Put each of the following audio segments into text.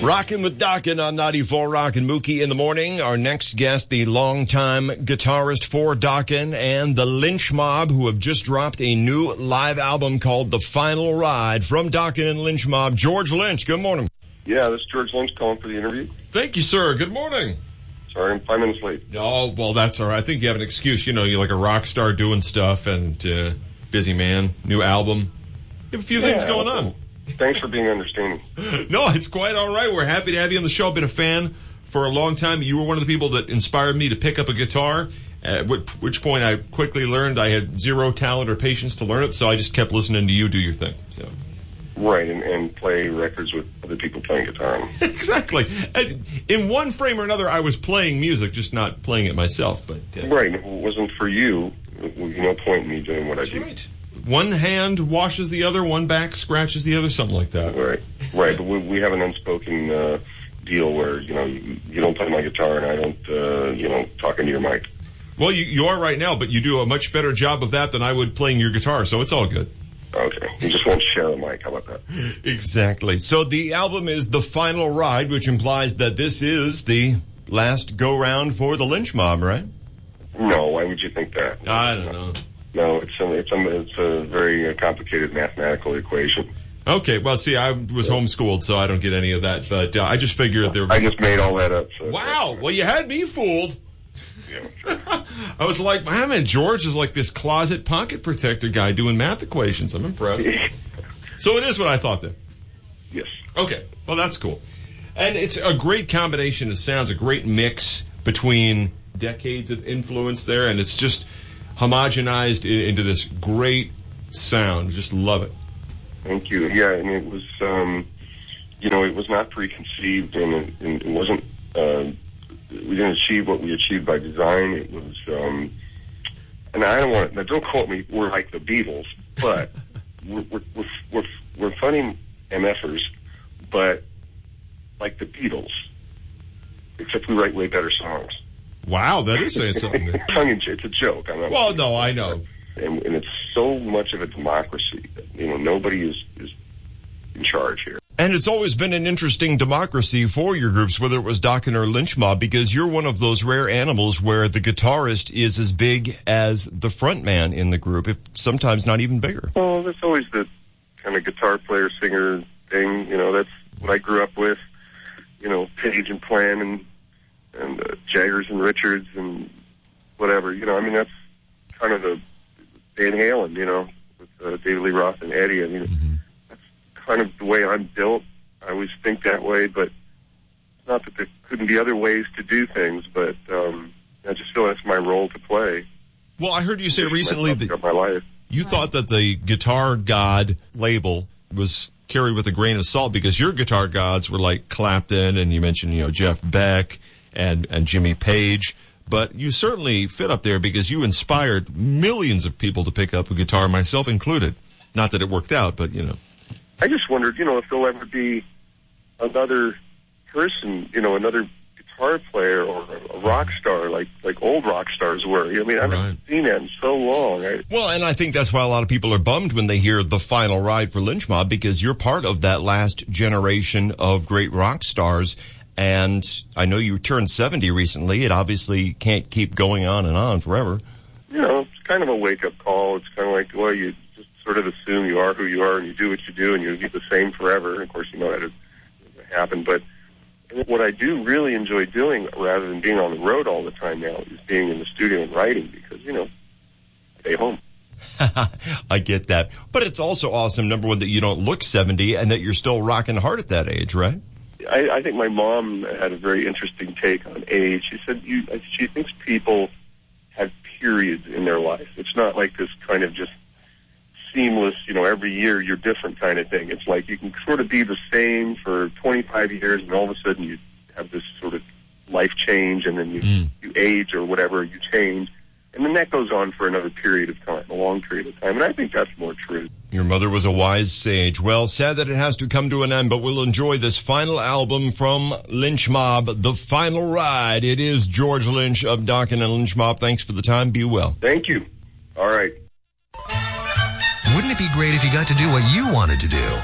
Rockin' with Dokken on 94 Rock and Mookie in the morning. Our next guest, the longtime guitarist for Dokken and the Lynch Mob, who have just dropped a new live album called The Final Ride from Dokken and Lynch Mob. George Lynch, good morning. Yeah, this is George Lynch calling for the interview. Thank you, sir. Good morning. Sorry, I'm 5 minutes late. Oh, well, that's all right. I think you have an excuse. You know, you're like a rock star doing stuff and busy man, new album. You have a few things going on. Thanks for being understanding. No, it's quite all right. We're happy to have you on the show. I've been a fan for a long time. You were one of the people that inspired me to pick up a guitar, at which point I quickly learned I had zero talent or patience to learn it, so I just kept listening to you do your thing. So. Right, and play records with other people playing guitar. Exactly. In one frame or another, I was playing music, just not playing it myself. But right, if it wasn't for you, there's no point in me doing what I do. Right. One hand washes the other, one back scratches the other, something like that. Right. But we have an unspoken deal where, you don't play my guitar and I don't, talk into your mic. Well, you are right now, but you do a much better job of that than I would playing your guitar, so it's all good. Okay. You just won't share a mic. How about that? Exactly. So the album is The Final Ride, which implies that this is the last go-round for the Lynch Mob, right? No, why would you think that? I don't know. No, it's a very complicated mathematical equation. Okay, well, see, I was homeschooled, so I don't get any of that, but I just figured there. I just made all that up. So wow, well, you had me fooled. Yeah, sure. I was like, man, George is like this closet pocket protector guy doing math equations. I'm impressed. So it is what I thought then. Yes. Okay, well, that's cool. And it's a great combination of sounds, a great mix between decades of influence there, and it's just homogenized into this great sound. Just love it. Thank you. Yeah, and it was, it was not preconceived, and it wasn't, we didn't achieve what we achieved by design. It was, and I don't quote me, we're like the Beatles, but we're funny MFers, but like the Beatles, except we write way better songs. Wow, that is saying something. It's a joke. Well, no, I know. And it's so much of a democracy that, nobody is in charge here. And it's always been an interesting democracy for your groups, whether it was Dokken or Lynch Mob, because you're one of those rare animals where the guitarist is as big as the front man in the group, if sometimes not even bigger. Well, that's always the kind of guitar player, singer thing. That's what I grew up with. Page and Plant and Jaggers and Richards and whatever. That's kind of the Van Halen, with David Lee Roth and Eddie. That's kind of the way I'm built. I always think that way, but it's not that there couldn't be other ways to do things, but I just feel that's my role to play. Well, I heard you say recently that my life. You thought that the Guitar God label was carried with a grain of salt because your guitar gods were like Clapton, and you mentioned, Jeff Beck and Jimmy Page. But you certainly fit up there because you inspired millions of people to pick up a guitar, myself included. Not that it worked out, but, I just wondered, if there'll ever be another person, another guitar player or a rock star like old rock stars were. I haven't seen that in so long. Well, and I think that's why a lot of people are bummed when they hear The Final Ride for Lynch Mob, because you're part of that last generation of great rock stars. And I know you turned 70 recently. It obviously can't keep going on and on forever. It's kind of a wake-up call. It's kind of like, well, you just sort of assume you are who you are and you do what you do and you'll be the same forever. And of course, that doesn't happen. But what I do really enjoy doing, rather than being on the road all the time now, is being in the studio and writing because, stay home. I get that. But it's also awesome, number one, that you don't look 70 and that you're still rocking hard at that age, right? I think my mom had a very interesting take on age. She said she thinks people have periods in their life. It's not like this kind of just seamless, every year you're different kind of thing. It's like you can sort of be the same for 25 years and all of a sudden you have this sort of life change and then you age or whatever, you change. And then that goes on for another period of time, a long period of time. And I think that's more true. Your mother was a wise sage. Well, sad that it has to come to an end, but we'll enjoy this final album from Lynch Mob, The Final Ride. It is George Lynch of Dokken and Lynch Mob. Thanks for the time. Be well. Thank you. All right. Wouldn't it be great if you got to do what you wanted to do? I'm doing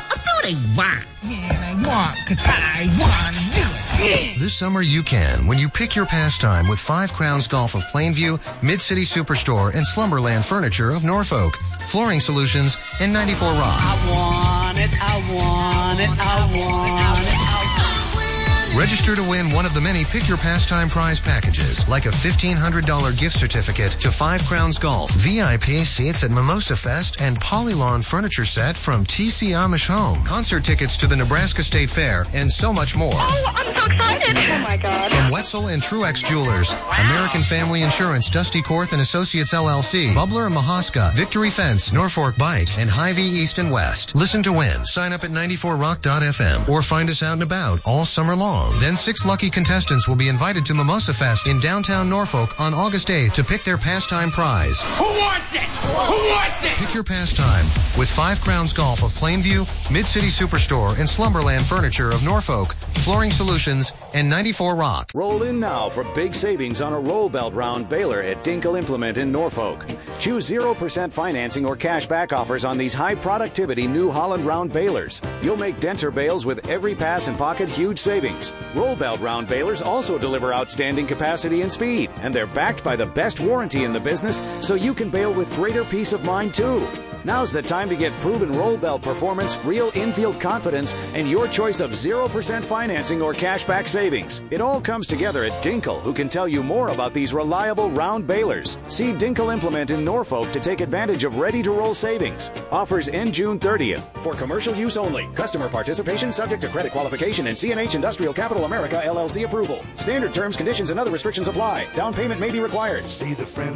they want? Yeah, they want, 'cause I want to do it. Yeah. This summer you can when you pick your pastime with 5 Crowns Golf of Plainview, Mid-City Superstore, and Slumberland Furniture of Norfolk, Flooring Solutions, and 94 Rock. I want it, I want it, I want it. Register to win one of the many Pick Your Pastime prize packages, like a $1,500 gift certificate to 5 Crowns Golf, VIP seats at Mimosa Fest, and Polylawn furniture set from TC Amish Home, concert tickets to the Nebraska State Fair, and so much more. Oh, I'm so excited. Oh, my God. From Wetzel and Truex Jewelers, American Family Insurance, Dusty Korth and Associates LLC, Bubbler and Mahaska, Victory Fence, Norfolk Bite, and Hy-Vee East and West. Listen to win. Sign up at 94rock.fm or find us out and about all summer long. Then 6 lucky contestants will be invited to Mimosa Fest in downtown Norfolk on August 8th to pick their pastime prize. Who wants it? Who wants it? Pick your pastime with 5 Crowns Golf of Plainview, Mid-City Superstore, and Slumberland Furniture of Norfolk, Flooring Solutions, and 94 Rock. Roll in now for big savings on a roll belt round baler at Dinkle Implement in Norfolk. Choose 0% financing or cash back offers on these high productivity New Holland round balers. You'll make denser bales with every pass and pocket huge savings. Roll belt round balers also deliver outstanding capacity and speed, and they're backed by the best warranty in the business, so you can bale with greater peace of mind too. Now's the time to get proven roll belt performance, real infield confidence, and your choice of 0% financing or cashback savings. It all comes together at Dinkle, who can tell you more about these reliable round balers. See Dinkle Implement in Norfolk to take advantage of ready-to-roll savings. Offers end June 30th. For commercial use only. Customer participation subject to credit qualification and CNH Industrial Capital America LLC approval. Standard terms, conditions, and other restrictions apply. Down payment may be required. See the friend